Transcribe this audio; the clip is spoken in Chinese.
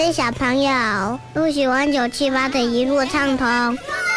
小朋友，不喜欢978的一路畅通。